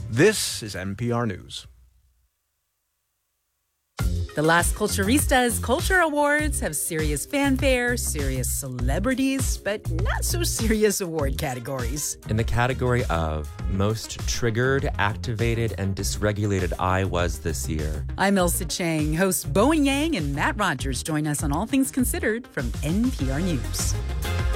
This is NPR News. The Las Culturistas Culture Awards have serious fanfare, serious celebrities, but not so serious award categories. In the category of Most Triggered, Activated, and Dysregulated I Was this year. I'm Elsa Chang. Hosts Bowen Yang and Matt Rogers join us on All Things Considered from NPR News.